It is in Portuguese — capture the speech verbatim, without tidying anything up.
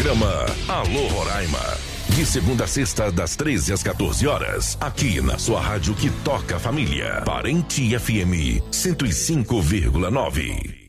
Programa Alô Roraima. De segunda a sexta, das treze às quatorze horas. Aqui na sua rádio que toca a família. Parente F M cento e cinco vírgula nove.